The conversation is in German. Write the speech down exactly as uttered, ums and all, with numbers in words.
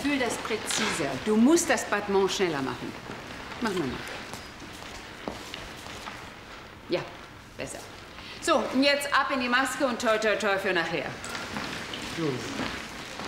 fühle das präziser. Du musst das Battement schneller machen. Mach mal mal. Ja, besser. So, und jetzt ab in die Maske und toi toi toi für nachher. So.